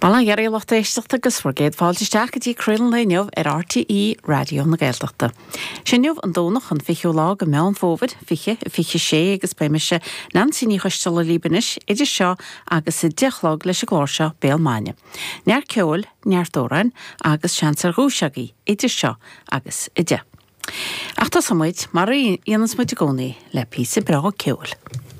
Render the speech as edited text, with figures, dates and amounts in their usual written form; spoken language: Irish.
Bala geir lochta éisteachta agus forgéad fáilteach go dtí cruileann leinneamh RTE radio na Gaeltachta. Sinneamh an dónach an fichiú lá go meán fóvid, fiche sé agus péimiise nansíní chuisteala líbanis, idir seo agus i deachlog leis a glórseo béalmáine. Near ceol, near dórain agus seansar rúseagaí, idir seo agus ide. Ach tá samuid mar íonas muid a gcónaí le písa brá ceol.